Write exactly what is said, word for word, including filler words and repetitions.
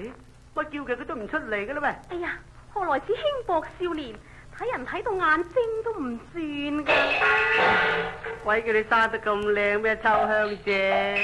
咦，乜叫佢佢都唔出嚟嘅啦咩？ 哎呀，何來此輕薄少年，睇人睇到眼睛都唔轉㗎。 鬼叫你生得咁靚咩，秋香姐？